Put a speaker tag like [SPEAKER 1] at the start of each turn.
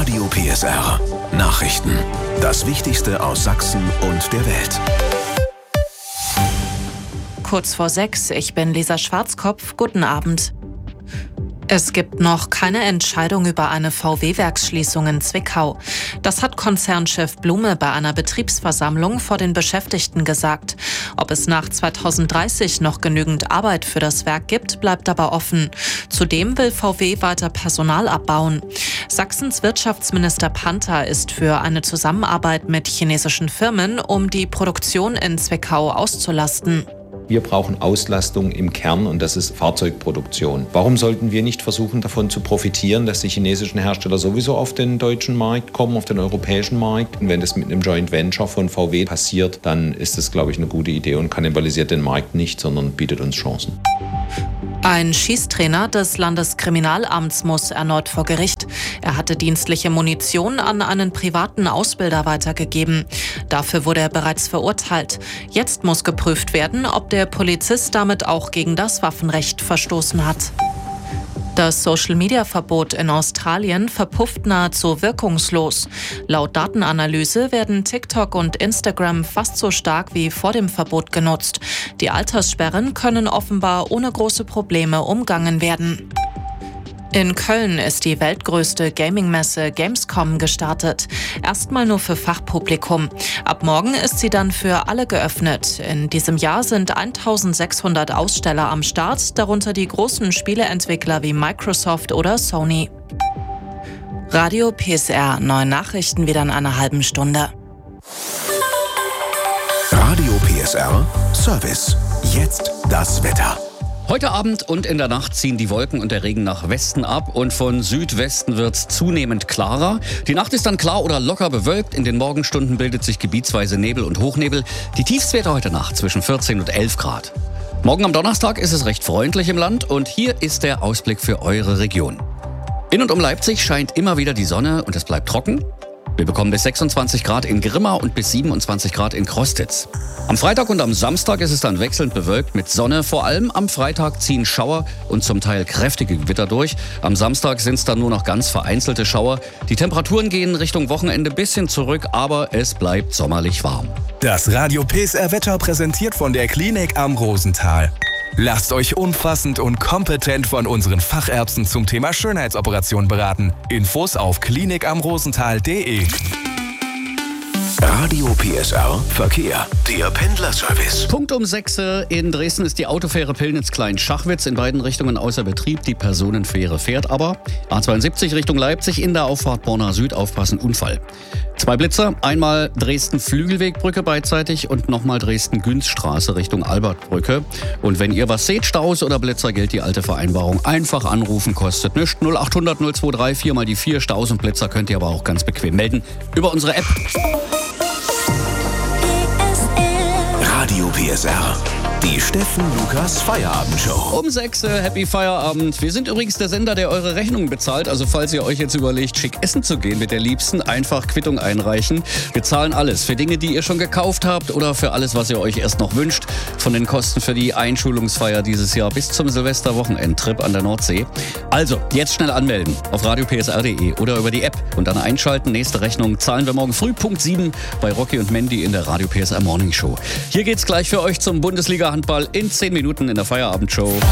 [SPEAKER 1] Radio PSR. Nachrichten. Das Wichtigste aus Sachsen und der Welt.
[SPEAKER 2] Kurz vor 6, ich bin Lisa Schwarzkopf. Guten Abend. Es gibt noch keine Entscheidung über eine VW-Werksschließung in Zwickau. Das hat Konzernchef Blume bei einer Betriebsversammlung vor den Beschäftigten gesagt. Ob es nach 2030 noch genügend Arbeit für das Werk gibt, bleibt aber offen. Zudem will VW weiter Personal abbauen. Sachsens Wirtschaftsminister Panther ist für eine Zusammenarbeit mit chinesischen Firmen, um die Produktion in Zwickau auszulasten.
[SPEAKER 3] Wir brauchen Auslastung im Kern und das ist Fahrzeugproduktion. Warum sollten wir nicht versuchen, davon zu profitieren, dass die chinesischen Hersteller sowieso auf den deutschen Markt kommen, auf den europäischen Markt? Und wenn das mit einem Joint Venture von VW passiert, dann ist das, glaube ich, eine gute Idee und kannibalisiert den Markt nicht, sondern bietet uns Chancen.
[SPEAKER 2] Ein Schießtrainer des Landeskriminalamts muss erneut vor Gericht. Er hatte dienstliche Munition an einen privaten Ausbilder weitergegeben. Dafür wurde er bereits verurteilt. Jetzt muss geprüft werden, ob der Polizist damit auch gegen das Waffenrecht verstoßen hat. Das Social-Media-Verbot in Australien verpufft nahezu wirkungslos. Laut Datenanalyse werden TikTok und Instagram fast so stark wie vor dem Verbot genutzt. Die Alterssperren können offenbar ohne große Probleme umgangen werden. In Köln ist die weltgrößte Gaming-Messe Gamescom gestartet. Erstmal nur für Fachpublikum. Ab morgen ist sie dann für alle geöffnet. In diesem Jahr sind 1600 Aussteller am Start, darunter die großen Spieleentwickler wie Microsoft oder Sony. Radio PSR, neue Nachrichten wieder in einer halben Stunde.
[SPEAKER 1] Radio PSR Service. Jetzt das Wetter.
[SPEAKER 4] Heute Abend und in der Nacht ziehen die Wolken und der Regen nach Westen ab und von Südwesten wird's zunehmend klarer. Die Nacht ist dann klar oder locker bewölkt. In den Morgenstunden bildet sich gebietsweise Nebel und Hochnebel. Die Tiefstwerte heute Nacht zwischen 14 und 11 Grad. Morgen am Donnerstag ist es recht freundlich im Land und hier ist der Ausblick für eure Region. In und um Leipzig scheint immer wieder die Sonne und es bleibt trocken. Wir bekommen bis 26 Grad in Grimma und bis 27 Grad in Krostitz. Am Freitag und am Samstag ist es dann wechselnd bewölkt mit Sonne. Vor allem am Freitag ziehen Schauer und zum Teil kräftige Gewitter durch. Am Samstag sind es dann nur noch ganz vereinzelte Schauer. Die Temperaturen gehen Richtung Wochenende ein bisschen zurück, aber es bleibt sommerlich warm.
[SPEAKER 5] Das Radio PSR Wetter präsentiert von der Klinik am Rosenthal. Lasst euch umfassend und kompetent von unseren Fachärzten zum Thema Schönheitsoperation beraten. Infos auf klinikamrosenthal.de.
[SPEAKER 1] Radio PSR Verkehr. Der Pendlerservice.
[SPEAKER 4] Punkt um 6 in Dresden ist die Autofähre Pillnitz-Klein-Schachwitz in beiden Richtungen außer Betrieb. Die Personenfähre fährt aber. A72 Richtung Leipzig in der Auffahrt Borna Süd. Aufpassen, Unfall. 2 Blitzer, einmal Dresden-Flügelwegbrücke beidseitig und nochmal Dresden-Günzstraße Richtung Albertbrücke. Und wenn ihr was seht, Staus oder Blitzer, gilt die alte Vereinbarung. Einfach anrufen, kostet nichts. 0800 023 4 mal die 4. Staus und Blitzer könnt ihr aber auch ganz bequem melden über unsere App.
[SPEAKER 1] Radio PSR. Die Steffen Lukas Feierabendshow.
[SPEAKER 4] Um 6 Happy Feierabend. Wir sind übrigens der Sender, der eure Rechnungen bezahlt. Also falls ihr euch jetzt überlegt, schick essen zu gehen mit der Liebsten, einfach Quittung einreichen. Wir zahlen alles. Für Dinge, die ihr schon gekauft habt oder für alles, was ihr euch erst noch wünscht. Von den Kosten für die Einschulungsfeier dieses Jahr bis zum Silvester-Wochenendtrip an der Nordsee. Also, jetzt schnell anmelden auf radiopsr.de oder über die App und dann einschalten. Nächste Rechnung zahlen wir morgen früh Punkt 7 bei Rocky und Mandy in der Radio PSR Morning Show. Hier geht's gleich für euch zum Bundesliga-Handball in 10 Minuten in der Feierabendshow.